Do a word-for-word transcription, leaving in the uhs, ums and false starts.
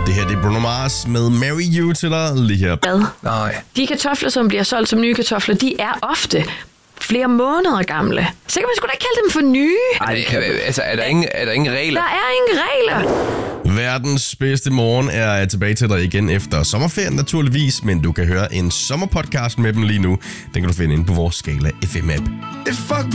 Det her det er Bruno Mars med Marry You til dig lige her. Hvad? Nej. De kartofler, som bliver solgt som nye kartofler, de er ofte flere måneder gamle. Så kan man sgu da ikke kalde dem for nye. Ej, det kan... altså, er der, ingen, er der ingen regler? Der er ingen regler. Verdens bedste morgen er tilbage til dig igen efter sommerferien naturligvis, men du kan høre en sommerpodcast med dem lige nu. Den kan du finde inde på vores Skala F M-app.